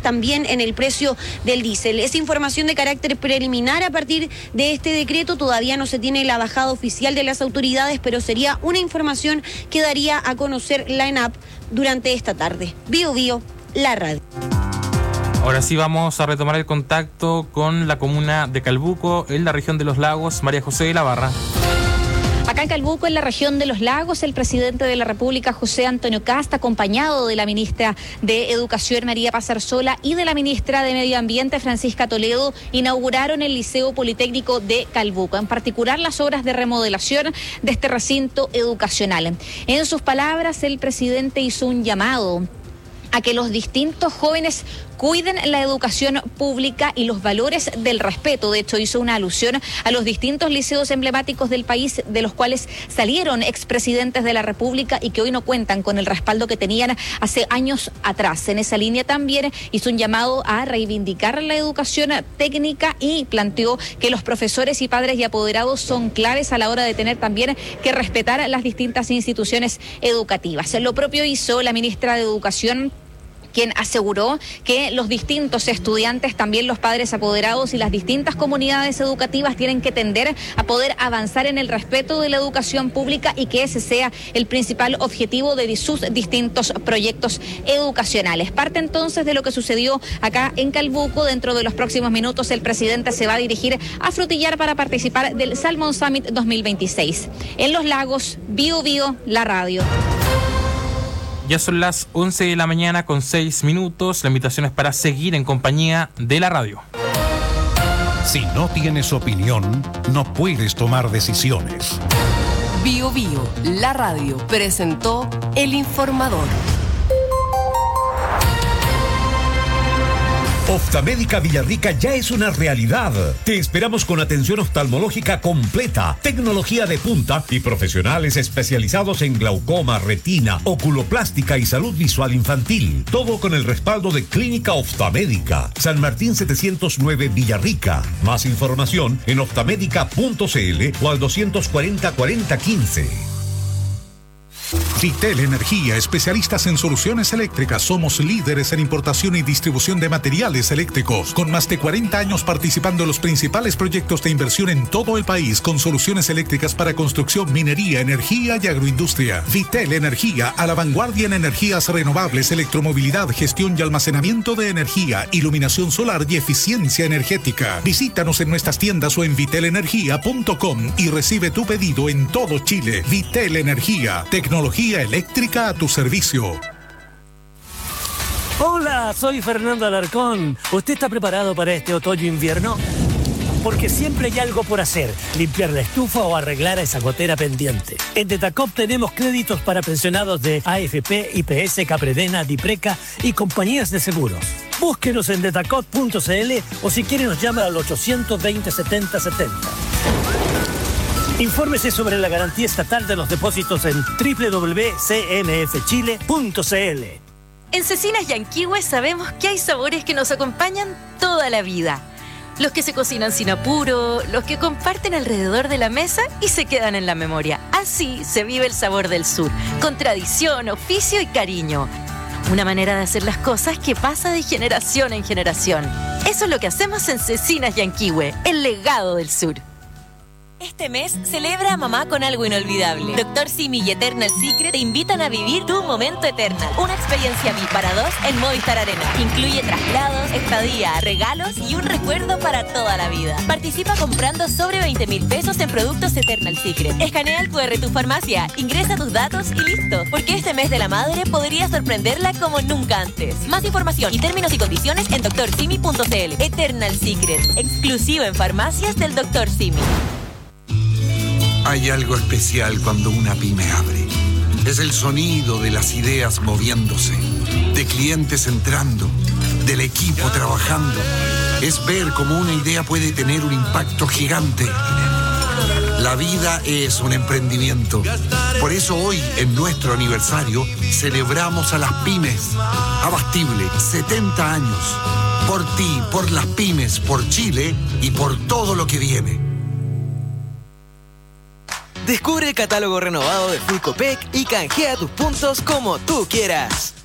también en el precio del diésel. Es información de carácter preliminar. A partir de este decreto todavía no se tiene la bajada oficial de las autoridades, pero sería una información que daría a conocer la ENAP durante esta tarde. Bio Bio, la radio. Ahora sí vamos a retomar el contacto con la comuna de Calbuco, en la región de Los Lagos. María José de la Barra. Acá en Calbuco, en la región de Los Lagos, el presidente de la República, José Antonio Kast, acompañado de la ministra de Educación, María Paz Arzola, y de la ministra de Medio Ambiente, Francisca Toledo, inauguraron el Liceo Politécnico de Calbuco, en particular las obras de remodelación de este recinto educacional. En sus palabras, el presidente hizo un llamado a que los distintos jóvenes cuiden la educación pública y los valores del respeto. De hecho, hizo una alusión a los distintos liceos emblemáticos del país, de los cuales salieron expresidentes de la República y que hoy no cuentan con el respaldo que tenían hace años atrás. En esa línea también hizo un llamado a reivindicar la educación técnica y planteó que los profesores y padres y apoderados son claves a la hora de tener también que respetar las distintas instituciones educativas. Lo propio hizo la ministra de Educación, quien aseguró que los distintos estudiantes, también los padres apoderados y las distintas comunidades educativas tienen que tender a poder avanzar en el respeto de la educación pública y que ese sea el principal objetivo de sus distintos proyectos educacionales. Parte entonces de lo que sucedió acá en Calbuco. Dentro de los próximos minutos el presidente se va a dirigir a Frutillar para participar del Salmon Summit 2026. En Los Lagos, Bio Bio, la radio. Ya son las 11 de la mañana con 6 minutos. La invitación es para seguir en compañía de la radio. Si no tienes opinión, no puedes tomar decisiones. Bio Bio, la radio, presentó El Informador. Oftalmédica Villarrica ya es una realidad. Te esperamos con atención oftalmológica completa, tecnología de punta y profesionales especializados en glaucoma, retina, oculoplástica y salud visual infantil. Todo con el respaldo de Clínica Oftalmédica. San Martín 709 Villarrica. Más información en oftalmedica.cl o al 240 40 15. Vitel Energía, especialistas en soluciones eléctricas. Somos líderes en importación y distribución de materiales eléctricos, con más de 40 años participando en los principales proyectos de inversión en todo el país, con soluciones eléctricas para construcción, minería, energía y agroindustria. Vitel Energía, a la vanguardia en energías renovables, electromovilidad, gestión y almacenamiento de energía, iluminación solar y eficiencia energética. Visítanos en nuestras tiendas o en vitelenergia.com y recibe tu pedido en todo Chile. Vitel Energía, tecnología eléctrica a tu servicio. Hola, soy Fernando Alarcón. ¿Usted está preparado para este otoño-invierno? Porque siempre hay algo por hacer: limpiar la estufa o arreglar a esa gotera pendiente. En Detacop tenemos créditos para pensionados de AFP, IPS, Capredena, Dipreca y compañías de seguros. Búsquenos en detacop.cl o si quiere nos llama al 820 70 70. Infórmese sobre la garantía estatal de los depósitos en www.cmfchile.cl. En Cecinas Yanquihue sabemos que hay sabores que nos acompañan toda la vida. Los que se cocinan sin apuro, los que comparten alrededor de la mesa y se quedan en la memoria. Así se vive el sabor del sur, con tradición, oficio y cariño. Una manera de hacer las cosas que pasa de generación en generación. Eso es lo que hacemos en Cecinas Yanquihue, el legado del sur. Este mes celebra a mamá con algo inolvidable. Dr. Simi y Eternal Secret te invitan a vivir tu momento Eternal. Una experiencia VIP para dos en Movistar Arena. Incluye traslados, estadía, regalos y un recuerdo para toda la vida. Participa comprando sobre 20.000 pesos en productos Eternal Secret. Escanea el QR tu farmacia, ingresa tus datos y listo. Porque este mes de la madre podría sorprenderla como nunca antes. Más información y términos y condiciones en drsimi.cl. Eternal Secret, exclusivo en farmacias del Dr. Simi. Hay algo especial cuando una pyme abre. Es el sonido de las ideas moviéndose, de clientes entrando, del equipo trabajando. Es ver cómo una idea puede tener un impacto gigante. La vida es un emprendimiento. Por eso hoy, en nuestro aniversario, celebramos a las pymes. Abastible, 70 años. Por ti, por las pymes, por Chile y por todo lo que viene. Descubre el catálogo renovado de Full Copec y canjea tus puntos como tú quieras.